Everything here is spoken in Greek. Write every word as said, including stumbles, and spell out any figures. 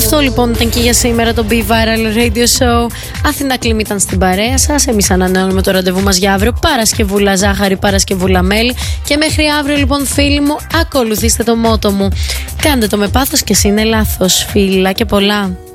Αυτό λοιπόν ήταν και για σήμερα το Be Viral Radio Show. Αθηνά Κλίμ ήταν στην παρέα σας. Εμείς ανανεώνουμε το ραντεβού μας για αύριο. Παρασκευούλα ζάχαρη, Παρασκευούλα μέλι. Και μέχρι αύριο λοιπόν φίλοι μου, ακολουθήστε το μότο μου. Κάντε το με πάθος και εσύ είναι λάθος. Φιλά και πολλά.